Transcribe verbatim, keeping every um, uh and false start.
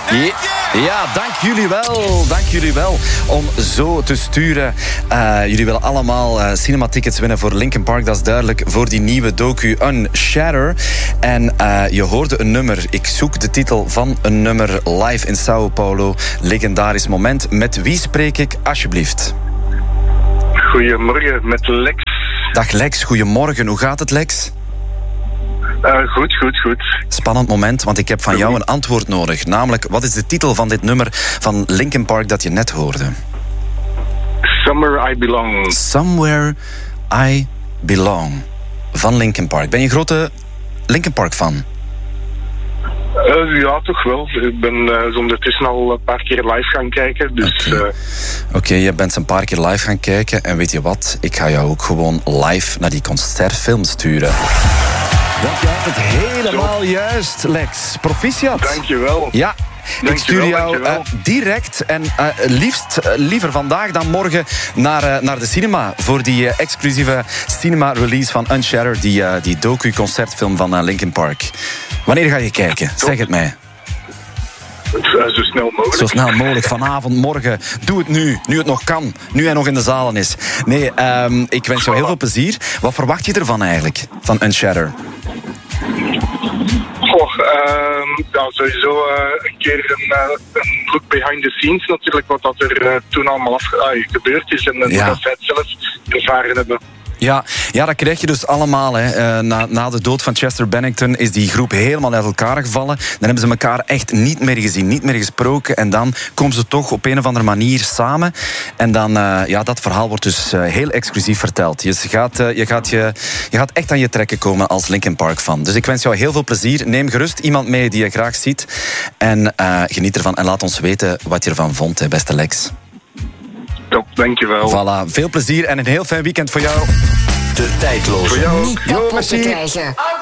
Ja, ja, dank jullie wel. Dank jullie wel om zo te sturen. Uh, jullie willen allemaal uh, cinematickets winnen voor Linkin Park. Dat is duidelijk voor die nieuwe docu Unshatter. En uh, je hoorde een nummer. Ik zoek de titel van een nummer live in Sao Paulo. Legendarisch moment. Met wie spreek ik alsjeblieft? Goedemorgen, met Lex. Dag Lex, goedemorgen. Hoe gaat het, Lex? Uh, goed, goed, goed. Spannend moment, want ik heb van jou een antwoord nodig. Namelijk, wat is de titel van dit nummer van Linkin Park dat je net hoorde? Somewhere I Belong. Somewhere I Belong. Van Linkin Park. Ben je een grote Linkin Park fan? Uh, ja, toch wel. Ik ben uh, ondertussen al een paar keer live gaan kijken. Dus, Oké, uh... okay, je bent een paar keer live gaan kijken. En weet je wat? Ik ga jou ook gewoon live naar die concertfilm sturen. Dat gaat het helemaal juist, Lex. Proficiat. Dankjewel. Ja. Dankjewel, ik stuur jou uh, dankjewel. direct en uh, liefst uh, liever vandaag dan morgen naar, uh, naar de cinema voor die uh, exclusieve cinema-release van Unshatter, die, uh, die docu-concertfilm van uh, Linkin Park. Wanneer ga je kijken? Zeg het mij. Uh, zo snel mogelijk. Zo snel mogelijk, vanavond, morgen. Doe het nu, nu het nog kan. Nu hij nog in de zalen is. Nee, um, ik wens jou heel veel plezier. Wat verwacht je ervan eigenlijk, van Unshatter? Goh, uh, ja, sowieso uh, een keer een, uh, een look behind the scenes natuurlijk, wat dat er uh, toen allemaal af, uh, gebeurd is en uh, Ja. dat zij het zelf ervaren hebben. Ja, ja, dat krijg je dus allemaal. Hè. Uh, na, na de dood van Chester Bennington is die groep helemaal uit elkaar gevallen. Dan hebben ze elkaar echt niet meer gezien, niet meer gesproken. En dan komen ze toch op een of andere manier samen. En dan, uh, ja, dat verhaal wordt dus uh, heel exclusief verteld. Je gaat, uh, je, gaat je, je gaat echt aan je trekken komen als Linkin Park fan. Dus ik wens jou heel veel plezier. Neem gerust iemand mee die je graag ziet. En uh, geniet ervan en laat ons weten wat je ervan vond, hè, beste Lex. Top, dankjewel. Voilà, veel plezier en een heel fijn weekend voor jou. De tijdloze. Voor jou. Niet Yo, kapot merci. te krijgen.